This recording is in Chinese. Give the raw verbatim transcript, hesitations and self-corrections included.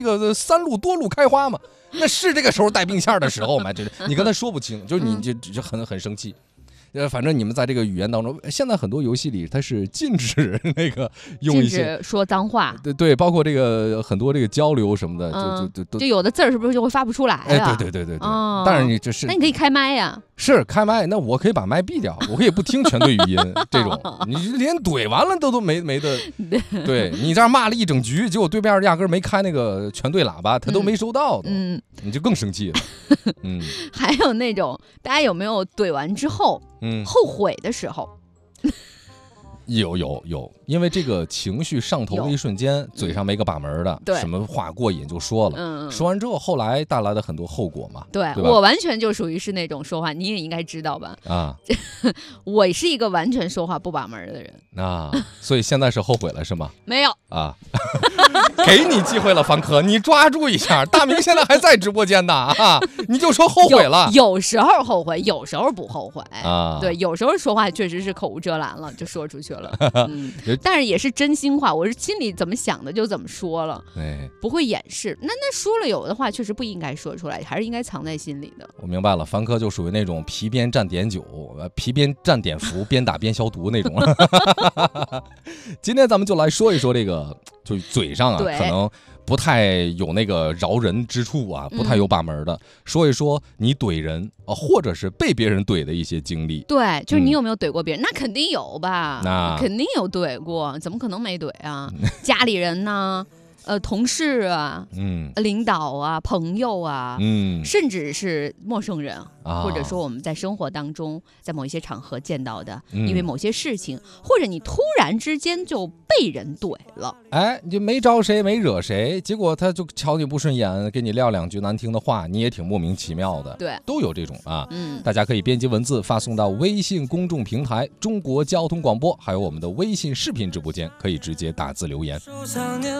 这个三路多路开花嘛，那是这个时候带兵线的时候吗？这你跟他说不清，就是你就就很很生气。呃，反正你们在这个语言当中，现在很多游戏里它是禁止那个用一些禁止说脏话， 对对，包括这个很多这个交流什么的， 嗯、 就就就就有的字儿是不是就会发不出来啊？ 哎，对对对对对。 哦、 但是你这是， 那你可以开麦呀、啊。 是开麦，那我可以把麦闭掉，我可以不听全队语音这种，你连怼完了都都没没的，对你这样骂了一整局，结果对面压根没开那个全队喇叭，他都没收到，嗯，你就更生气了，嗯。 还有那种大家有没有怼完之后，嗯，后悔的时候？ 有有有，因为这个情绪上头的一瞬间，嘴上没个把门的， 对， 什么话过瘾就说了，嗯，说完之后，后来带来的很多后果嘛， 对， 对我完全就属于是那种说话，你也应该知道吧？啊，我是一个完全说话不把门的人啊，所以现在是后悔了是吗？ 没有啊，给你机会了，凡客，你抓住一下，大明现在还在直播间呢啊，你就说后悔了有，有时候后悔，有时候不后悔啊， 对，有时候说话确实是口无遮拦了，就说出去了。嗯，但是也是真心话，我是心里怎么想的就怎么说了，哎，不会掩饰。那那说了有的话确实不应该说出来，还是应该藏在心里的。 我明白了，凡哥就属于那种皮边蘸碘酒，皮边蘸碘伏，边打边消毒那种。今天咱们就来说一说这个，就嘴上啊，可能不太有那个饶人之处啊，不太有把门的，嗯、说一说你怼人啊，或者是被别人怼的一些经历。 对，就是你有没有怼过别人？嗯、那肯定有吧， 那肯定有怼过，怎么可能没怼啊？家里人呢？呃，同事啊，嗯，领导啊，朋友啊，嗯，甚至是陌生人，啊、或者说我们在生活当中，在某一些场合见到的，嗯、因为某些事情，或者你突然之间就被人怼了， 哎，你就没招谁，没惹谁，结果他就瞧你不顺眼，给你撂两句难听的话，你也挺莫名其妙的， 对， 都有这种啊， 嗯， 大家可以编辑文字发送到微信公众平台中国交通广播，还有我们的微信视频直播间，可以直接打字留言。